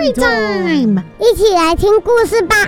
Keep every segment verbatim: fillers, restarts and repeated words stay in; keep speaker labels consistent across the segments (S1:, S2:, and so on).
S1: Story Time，
S2: 一起来听故事吧。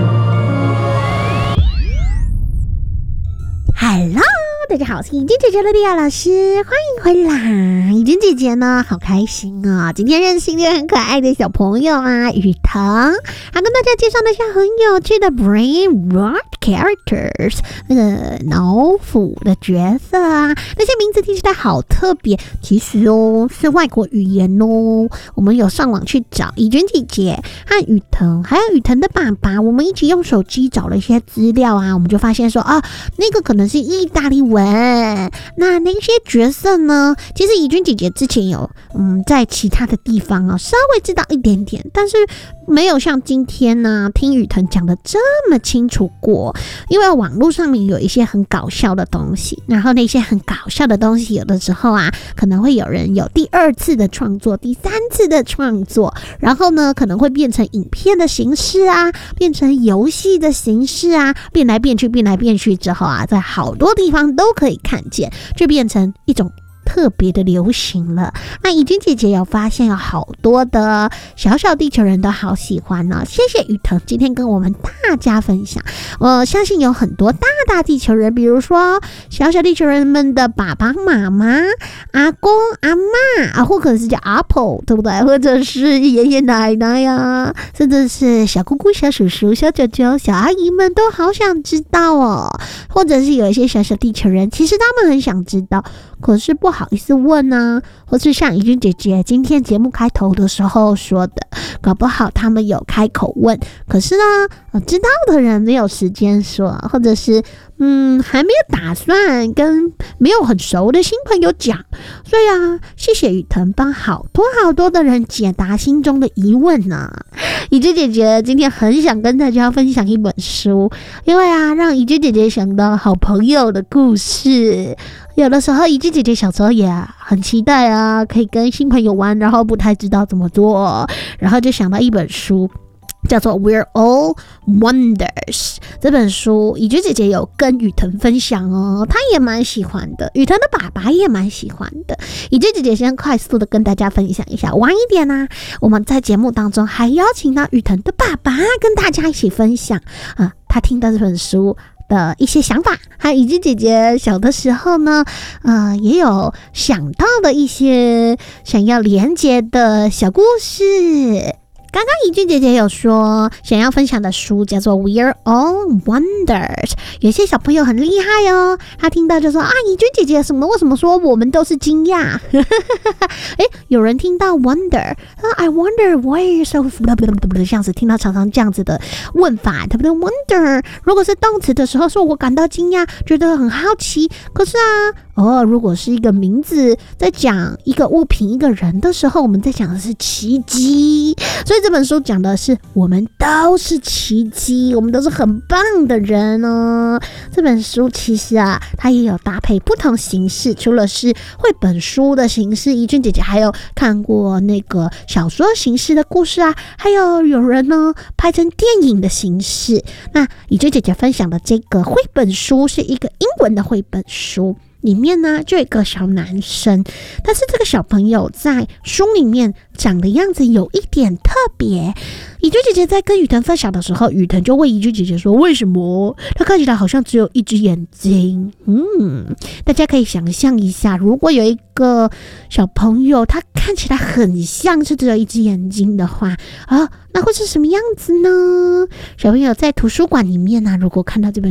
S1: Hello， 大家好，我是怡君姐姐的莉亚老师，欢迎回来。怡君姐姐呢，好开心啊！今天认识一个很可爱的小朋友啊，雨腾，还跟大家介绍了一下很有趣的 brain rot characters， 那个脑腐的角色啊，那些名字听起来好特别，其实哦是外国语言哦。我们有上网去找怡君姐姐和雨腾，还有雨腾的爸爸，我们一起用手机找了一些资料啊，我们就发现说啊，那个可能是意大利文。那那些角色呢？其实怡君姐姐之前有嗯在其他的地方啊稍微知道一点点，但是没有像今天呢、啊、听雨腾讲的这么清楚过。因为网络上面有一些很搞笑的东西，然后那些很搞笑的东西有的时候啊可能会有人有第二次的创作，第三次的创作，然后呢可能会变成影片的形式啊，变成游戏的形式啊，变来变去变来变去之后啊，在好多地方都可以看见，就变成一种特别的流行了。那怡君姐姐有发现有好多的小小地球人都好喜欢呢、哦，谢谢雨腾今天跟我们大家分享。我相信有很多大大地球人，比如说小小地球人们的爸爸妈妈、阿公阿嬷啊，或可能是叫阿婆，对不对？或者是爷爷奶奶呀、啊，甚至是小姑姑、小叔叔、小舅舅、小阿姨们都好想知道哦。或者是有一些小小地球人，其实他们很想知道，可是不好意思问啊，或是像怡君姐姐今天节目开头的时候说的，搞不好他们有开口问，可是呢，知道的人没有时间说，或者是嗯还没有打算跟没有很熟的新朋友讲。所以啊，谢谢雨腾帮好多好多的人解答心中的疑问呢、啊。怡君姐姐今天很想跟大家分享一本书，因为啊，让怡君姐姐想到好朋友的故事。有的时候怡君姐姐小时候也很期待啊，可以跟新朋友玩，然后不太知道怎么做，然后就想到一本书叫做 We're All Wonders。 这本书怡君姐姐有跟雨腾分享哦，她也蛮喜欢的，雨腾的爸爸也蛮喜欢的。怡君姐姐先快速的跟大家分享一下，晚一点啊，我们在节目当中还邀请到雨腾的爸爸跟大家一起分享啊，他听到这本书的一些想法，还有怡君姐姐小的时候呢，呃，也有想到的一些想要连接的小故事。刚刚怡君姐姐有说想要分享的书叫做 We're All Wonders， 有些小朋友很厉害哦，他听到就说啊，怡君姐姐什么为什么说我们都是惊讶？诶，有人听到 wonder， 啊 I wonder why you're so 像是听到常常这样子的问法，对不对 ？Wonder 如果是动词的时候，说我感到惊讶，觉得很好奇。可是啊，哦，如果是一个名字在讲一个物品、一个人的时候，我们在讲的是奇迹。所以这本书讲的是我们都是奇迹，我们都是很棒的人哦。这本书其实啊，它也有搭配不同形式，除了是绘本书的形式，怡君姐姐还有看过那个小说形式的故事啊，还有有人呢拍成电影的形式。那怡君姐姐分享的这个绘本书是一个英文的绘本书，里面呢就有一个小男生，但是这个小朋友在书里面长的样子有一点特别。怡君姐姐在跟雨腾分享的时候，雨腾就问怡君姐姐说，为什么他看起来好像只有一只眼睛？嗯，大家可以想象一下，如果有一个小朋友他看起来很像是只有一只眼睛的话啊，那会是什么样子呢？小朋友在图书馆里面呢、啊，如果看到这本